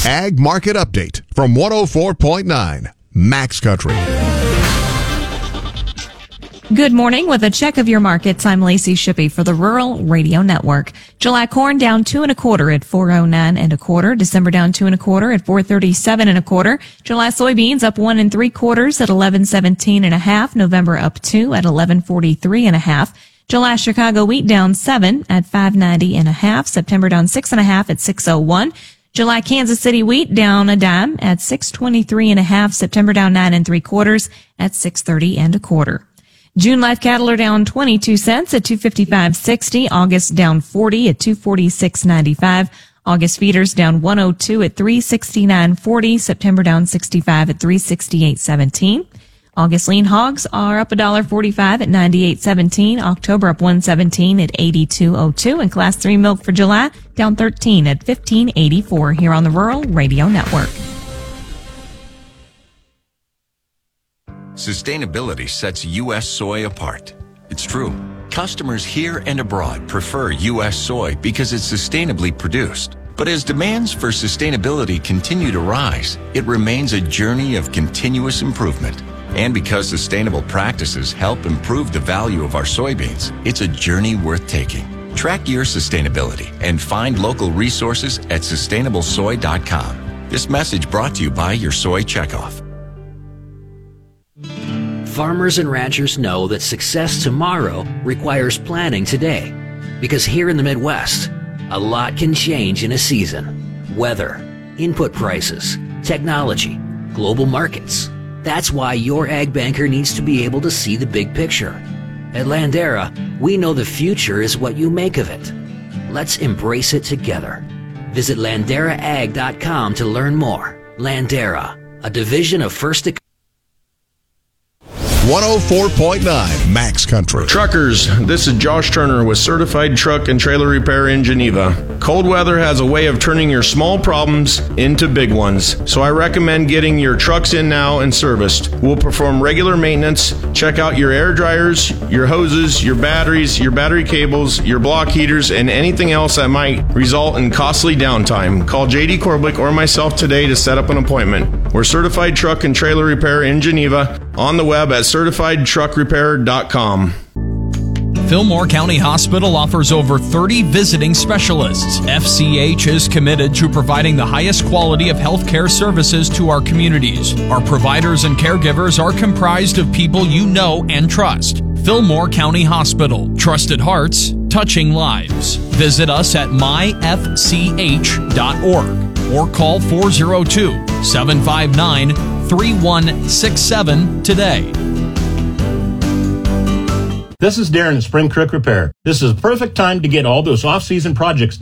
Ag Market Update from 104.9 Max Country. Good morning. With a check of your markets, I'm Lacey Shippey for the Rural Radio Network. July corn down 2 1/4 at 409 1/4. December down 2 1/4 at 437 1/4. July soybeans up 1 3/4 at 1117 1/2. November up 2 at 1143 1/2. July Chicago wheat down 7 at 590 1/2. September down 6 1/2 at 601. July Kansas City wheat down a dime at 623 1/2. September down 9 3/4 at 630 1/4. June live cattle are down 22 cents at 255.60. August down 40 at 246.95. August feeders down 102 at 369.40. September down 65 at 368.17. August lean hogs are up $1.45 at 98.17. October up 117 at 82.02. And Class 3 milk for July down 13 at 15.84 here on the Rural Radio Network. Sustainability sets U.S. soy apart. It's true. Customers here and abroad prefer U.S. soy because it's sustainably produced. But as demands for sustainability continue to rise, it remains a journey of continuous improvement. And because sustainable practices help improve the value of our soybeans, it's a journey worth taking. Track your sustainability and find local resources at sustainablesoy.com. This message brought to you by your Soy Checkoff. Farmers and ranchers know that success tomorrow requires planning today. Because here in the Midwest, a lot can change in a season. Weather, input prices, technology, global markets. That's why your ag banker needs to be able to see the big picture. At Landera, we know the future is what you make of it. Let's embrace it together. Visit LanderaAg.com to learn more. Landera, a division of First 104.9 Max Country. Truckers, this is Josh Turner with Certified Truck and Trailer Repair in Geneva. Cold weather has a way of turning your small problems into big ones, so I recommend getting your trucks in now and serviced. We'll perform regular maintenance, check out your air dryers, your hoses, your batteries, your battery cables, your block heaters, and anything else that might result in costly downtime. Call JD Korblick or myself today to set up an appointment. We're Certified Truck and Trailer Repair in Geneva, on the web at certifiedtruckrepair.com. Fillmore County Hospital offers over 30 visiting specialists. FCH is committed to providing the highest quality of healthcare services to our communities. Our providers and caregivers are comprised of people you know and trust. Fillmore County Hospital. Trusted hearts, touching lives. Visit us at myfch.org or call 402-759-3167 today. This is Darren at Spring Creek Repair. This is a perfect time to get all those off-season projects